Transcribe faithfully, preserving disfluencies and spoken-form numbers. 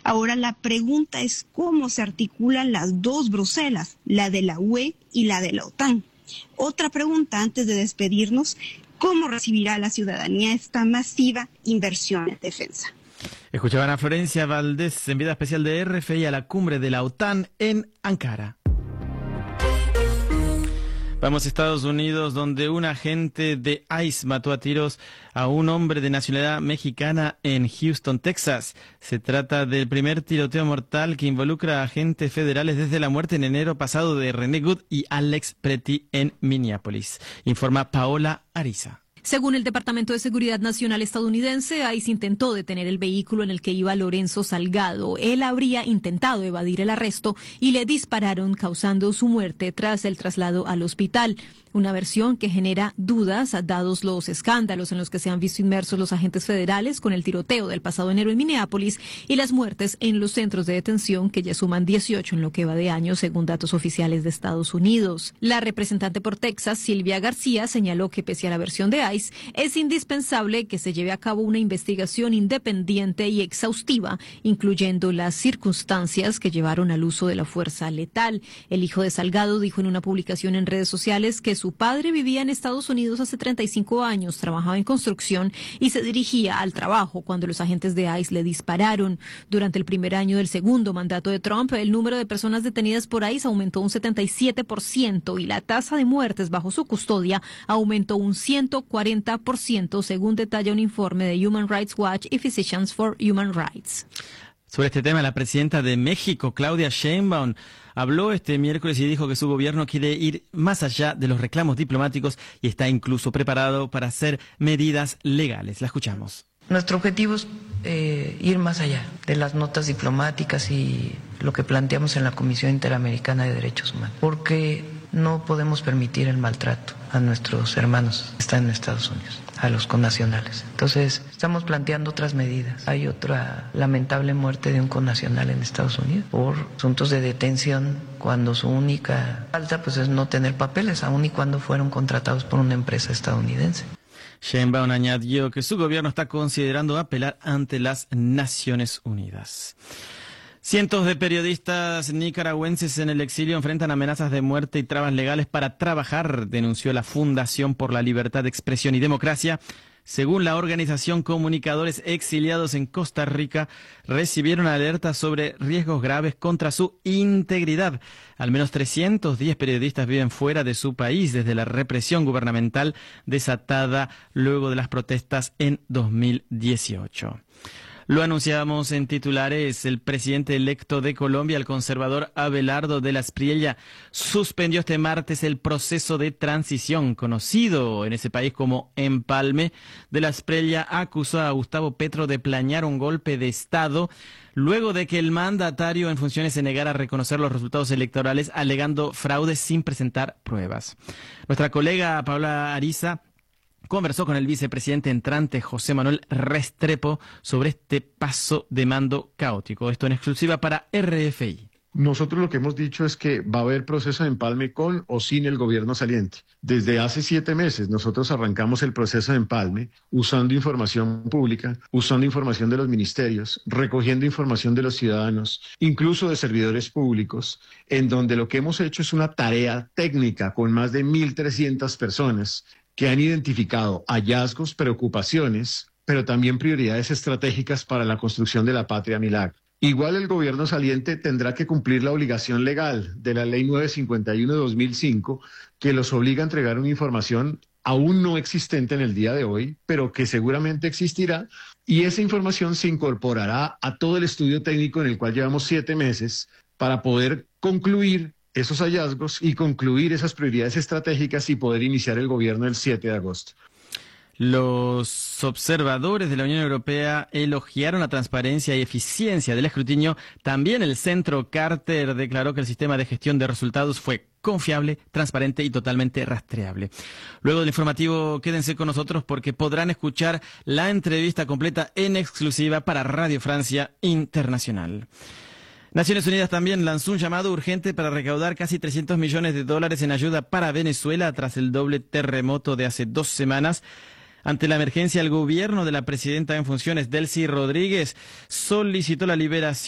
Ahora la pregunta es cómo se articulan las dos Bruselas, la de la U E y la de la OTAN. Otra pregunta antes de despedirnos, ¿cómo recibirá la ciudadanía esta masiva inversión en defensa? Escuchaban a Florencia Valdés, enviada especial de R F I a la cumbre de la OTAN en Ankara. Vamos a Estados Unidos, donde un agente de ICE mató a tiros a un hombre de nacionalidad mexicana en Houston, Texas. Se trata del primer tiroteo mortal que involucra a agentes federales desde la muerte en enero pasado de René Good y Alex Pretty en Minneapolis. Informa Paola Ariza. Según el Departamento de Seguridad Nacional estadounidense, ICE intentó detener el vehículo en el que iba Lorenzo Salgado. Él habría intentado evadir el arresto y le dispararon, causando su muerte tras el traslado al hospital. Una versión que genera dudas, dados los escándalos en los que se han visto inmersos los agentes federales con el tiroteo del pasado enero en Minneapolis y las muertes en los centros de detención, que ya suman dieciocho en lo que va de año, según datos oficiales de Estados Unidos. La representante por Texas, Silvia García, señaló que pese a la versión de ICE, es indispensable que se lleve a cabo una investigación independiente y exhaustiva, incluyendo las circunstancias que llevaron al uso de la fuerza letal. El hijo de Salgado dijo en una publicación en redes sociales que su padre vivía en Estados Unidos hace treinta y cinco años, trabajaba en construcción y se dirigía al trabajo cuando los agentes de ICE le dispararon. Durante el primer año del segundo mandato de Trump, el número de personas detenidas por ICE aumentó un setenta y siete por ciento y la tasa de muertes bajo su custodia aumentó un ciento cuarenta por ciento, según detalla un informe de Human Rights Watch y Physicians for Human Rights. Sobre este tema, la presidenta de México, Claudia Sheinbaum, habló este miércoles y dijo que su gobierno quiere ir más allá de los reclamos diplomáticos y está incluso preparado para hacer medidas legales. La escuchamos. Nuestro objetivo es eh, ir más allá de las notas diplomáticas y lo que planteamos en la Comisión Interamericana de Derechos Humanos, porque no podemos permitir el maltrato a nuestros hermanos que están en Estados Unidos, a los connacionales. Entonces, estamos planteando otras medidas. Hay otra lamentable muerte de un connacional en Estados Unidos por asuntos de detención, cuando su única falta pues, es no tener papeles, aun y cuando fueron contratados por una empresa estadounidense. Sheinbaum añadió que su gobierno está considerando apelar ante las Naciones Unidas. Cientos de periodistas nicaragüenses en el exilio enfrentan amenazas de muerte y trabas legales para trabajar, denunció la Fundación por la Libertad de Expresión y Democracia. Según la organización, comunicadores exiliados en Costa Rica recibieron alertas sobre riesgos graves contra su integridad. Al menos trescientos diez periodistas viven fuera de su país desde la represión gubernamental desatada luego de las protestas en dos mil dieciocho. Lo anunciamos en titulares. El presidente electo de Colombia, el conservador Abelardo de la Espriella, suspendió este martes el proceso de transición, conocido en ese país como empalme. De la Espriella acusó a Gustavo Petro de planear un golpe de Estado luego de que el mandatario en funciones se negara a reconocer los resultados electorales, alegando fraude sin presentar pruebas. Nuestra colega Paola Ariza conversó con el vicepresidente entrante José Manuel Restrepo sobre este paso de mando caótico. Esto en exclusiva para R F I. Nosotros lo que hemos dicho es que va a haber proceso de empalme con o sin el gobierno saliente. Desde hace siete meses nosotros arrancamos el proceso de empalme usando información pública, usando información de los ministerios, recogiendo información de los ciudadanos, incluso de servidores públicos, en donde lo que hemos hecho es una tarea técnica con más de mil trescientas personas que han identificado hallazgos, preocupaciones, pero también prioridades estratégicas para la construcción de la patria milagro. Igual el gobierno saliente tendrá que cumplir la obligación legal de la Ley novecientos cincuenta y uno de dos mil cinco, que los obliga a entregar una información aún no existente en el día de hoy, pero que seguramente existirá, y esa información se incorporará a todo el estudio técnico en el cual llevamos siete meses para poder concluir esos hallazgos y concluir esas prioridades estratégicas y poder iniciar el gobierno el siete de agosto. Los observadores de la Unión Europea elogiaron la transparencia y eficiencia del escrutinio. También el Centro Carter declaró que el sistema de gestión de resultados fue confiable, transparente y totalmente rastreable. Luego del informativo, quédense con nosotros porque podrán escuchar la entrevista completa en exclusiva para Radio Francia Internacional. Naciones Unidas también lanzó un llamado urgente para recaudar casi trescientos millones de dólares en ayuda para Venezuela tras el doble terremoto de hace dos semanas. Ante la emergencia, el gobierno de la presidenta en funciones, Delcy Rodríguez, solicitó la liberación